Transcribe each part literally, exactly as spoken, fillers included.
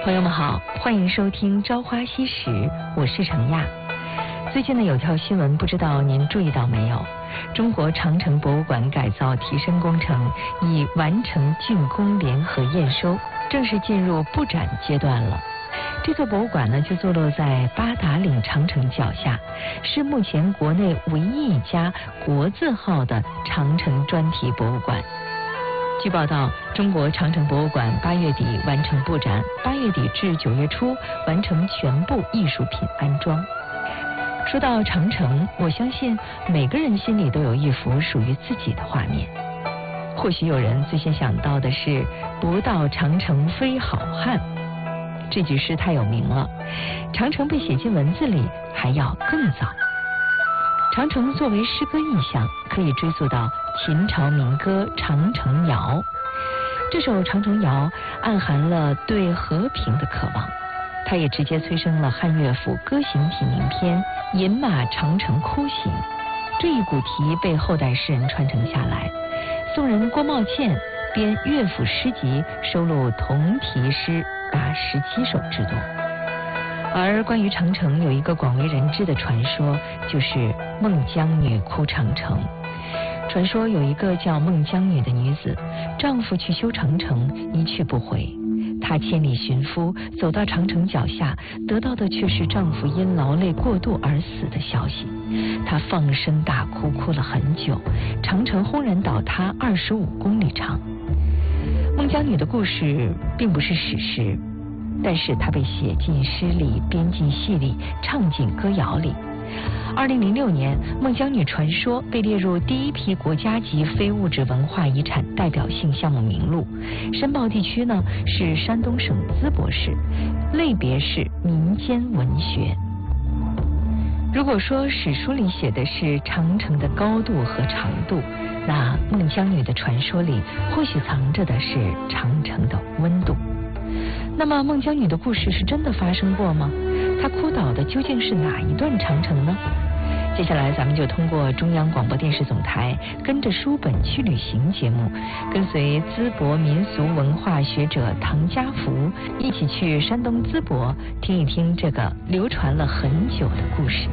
朋友们好，欢迎收听《朝花夕拾》，我是程亚。最近呢有条新闻，不知道您注意到没有？中国长城博物馆改造提升工程已完成竣工联合验收，正式进入布展阶段了。这座博物馆呢就坐落在八达岭长城脚下，是目前国内唯一一家国字号的长城专题博物馆。据报道，中国长城博物馆八月底完成布展，八月底至九月初完成全部艺术品安装。说到长城，我相信每个人心里都有一幅属于自己的画面。或许有人最先想到的是“不到长城非好汉”，这句诗太有名了，长城被写进文字里还要更早。长城作为诗歌意象，可以追溯到秦朝民歌《长城谣》。这首《长城谣》暗含了对和平的渴望，它也直接催生了汉乐府歌行体名篇《饮马长城哭行》。这一古题被后代诗人传承下来。宋人郭茂倩编乐府诗集，收录同题诗达十七首之多。而关于长城有一个广为人知的传说，就是孟姜女哭长城。传说有一个叫孟姜女的女子，丈夫去修长城一去不回，她千里寻夫，走到长城脚下，得到的却是丈夫因劳累过度而死的消息。她放声大哭，哭了很久，长城轰然倒塌二十五公里长。孟姜女的故事并不是史诗，但是它被写进诗里，编进戏里，唱进歌谣里。二零零六年，孟姜女传说被列入第一批国家级非物质文化遗产代表性项目名录。申报地区呢是山东省淄博市，类别是民间文学。如果说史书里写的是长城的高度和长度，那孟姜女的传说里或许藏着的是长城的温度。那么孟姜女的故事是真的发生过吗？她哭倒的究竟是哪一段长城呢？接下来咱们就通过中央广播电视总台跟着书本去旅行节目，跟随淄博民俗文化学者唐家福一起去山东淄博，听一听这个流传了很久的故事。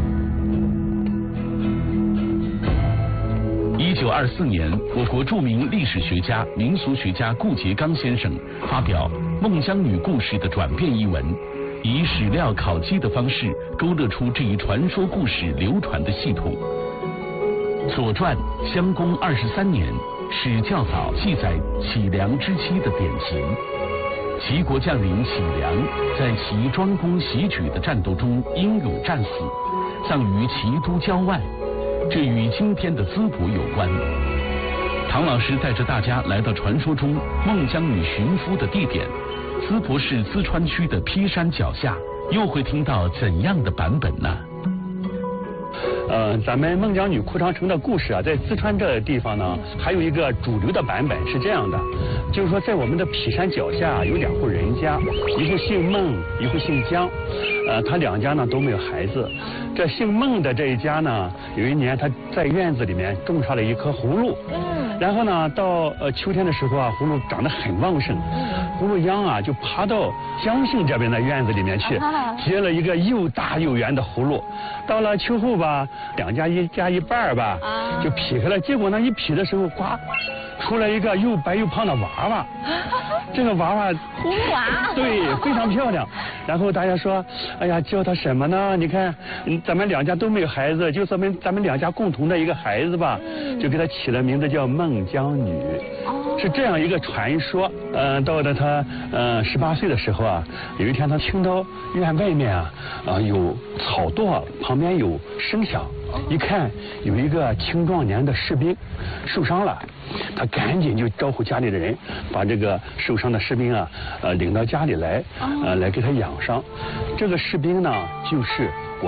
一九二四年，我国著名历史学家、民俗学家顾颉刚先生发表《孟姜女故事的转变》一文，以史料考据的方式勾勒出这一传说故事流传的系统。《左传》襄公二十三年是较早记载启梁之期的典籍。齐国将领启梁在齐庄公袭举的战斗中英勇战死，葬于齐都郊外。这与今天的淄博有关。唐老师带着大家来到传说中孟姜女寻夫的地点——淄博市淄川区的披山脚下，又会听到怎样的版本呢？ 呃，咱们孟姜女哭长城的故事啊，在淄川这个地方呢，还有一个主流的版本是这样的，就是说在我们的披山脚下有两户人家，一户姓孟，一户姓姜，呃，他两家呢都没有孩子。这姓孟的这一家呢，有一年他在院子里面种上了一棵葫芦，然后呢，到呃秋天的时候啊，葫芦长得很旺盛，葫芦秧啊就爬到姜姓这边的院子里面去，结了一个又大又圆的葫芦。到了秋后吧，两家一家一半吧，就劈开了。结果呢，一劈的时候，呱，出来一个又白又胖的娃娃。这个娃娃， 葫芦娃， 对，非常漂亮。然后大家说，哎呀，叫他什么呢？你看，咱们两家都没有孩子，就咱们咱们两家共同的一个孩子吧，就给他起了名字叫孟姜女。是这样一个传说。呃，到了他呃十八岁的时候啊，有一天他听到院外面啊啊、呃、有草垛旁边有声响，一看有一个青壮年的士兵受伤了，他赶紧就招呼家里的人，把这个受伤的士兵啊呃领到家里来，呃来给他养伤。这个士兵呢就是